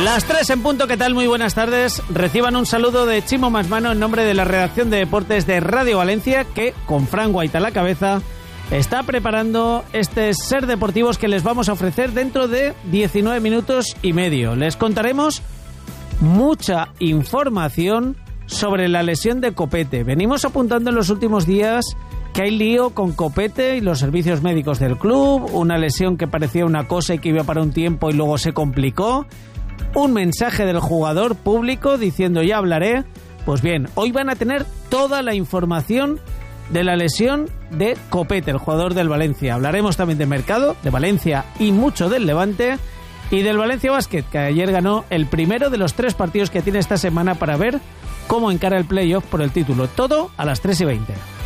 Las 3 en punto, ¿qué tal? Muy buenas tardes. Reciban un saludo de Chimo Masmano en nombre de la redacción de deportes de Radio Valencia, que, con Fran Guaita a la cabeza, está preparando este Ser Deportivos que les vamos a ofrecer dentro de 19 minutos y medio. Les contaremos mucha información sobre la lesión de Copete. Venimos apuntando en los últimos días que hay lío con Copete y los servicios médicos del club, una lesión que parecía una cosa y que iba para un tiempo y luego se complicó. Un mensaje del jugador público diciendo ya hablaré. Pues bien, hoy van a tener toda la información de la lesión de Copete, el jugador del Valencia. Hablaremos también de mercado, de Valencia y mucho del Levante y del Valencia Basket, que ayer ganó el primero de los 3 partidos que tiene esta semana para ver cómo encara el playoff por el título. Todo a las 3:20.